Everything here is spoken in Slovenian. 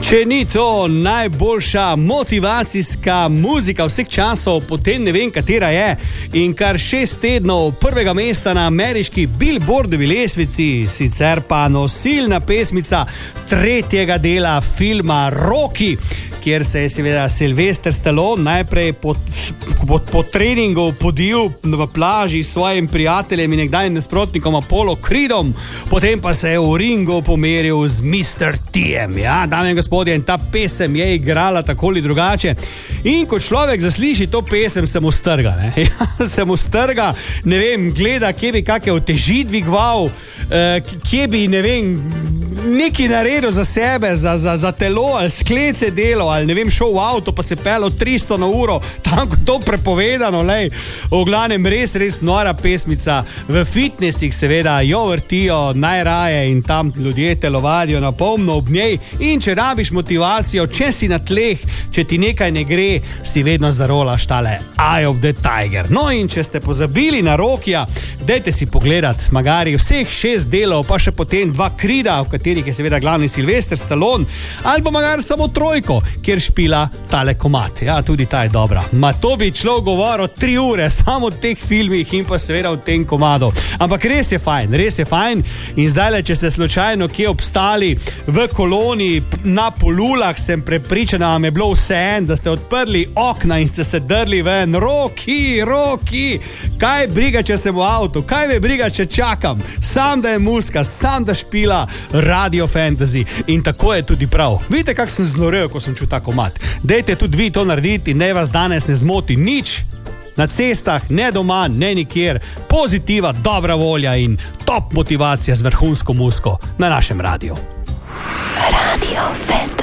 Če ni to najboljša motivacijska muzika vseh časov, potem ne vem, katera je. In kar 6 tednov prvega mesta na ameriški Billboardovi lestvici, sicer pa nosilna pesmica tretjega dela filma Rocky, kjer se je seveda Sylvester Stallone najprej po treningu podil v plaži s svojim prijateljem in nekdanjim nasprotnikom Apollo Creedom, potem pa se je v ringu pomeril z Mr. T-em. Ja, dame in gospodje, in ta pesem je igrala tako ali drugače. In ko človek zasliši to pesem, se mu strga, ne? Ja, se mu strga, ne vem, gleda, kje bi kakšne uteži dvigval, kje bi, ne vem, nekaj naredil za sebe, za telo, ali sklece delo, ali ne vem, šel v avto, pa se pelil 300 na uro, tam ko to prepovedano, lej, v glavnem res nora pesmica, v fitnessih seveda jo vrtijo najraje in tam ljudje telovadijo na polno ob njej, in če rabiš motivacijo, če si na tleh, če ti nekaj ne gre, si vedno zarolaš tale Eye of the Tiger. No, in če ste pozabili na Rockyja, dajte si pogledat magari vseh 6 delov, pa še potem 2 Creeda, v katerih je seveda glavni Sylvester Stallone, ali pa magari samo 3, kjer špila tale komad. Ja, tudi ta je dobra. Ma to bi človek govoril 3 ure samo o teh filmih in pa seveda o tem komadu. Ampak res je fajn. In zdajle, če ste slučajno kje obstali v koloni na Polulah, sem prepričan, da vam je bilo vseeno, da ste odprli okna in ste se drli ven. Rocky, kaj briga, če sem v avtu, kaj me briga, če čakam, sam da je muska, sam da špila Radio Fantasy, in tako je tudi prav. Vidite, kak sem znorel, ko sem čul ta komad. Dejte tudi vi to narediti in ne vas danes ne zmoti nič. Na cestah, ne doma, ne nikjer. Pozitiva, dobra volja in top motivacija z vrhunsko muziko na našem radiju. Radio Fantasy.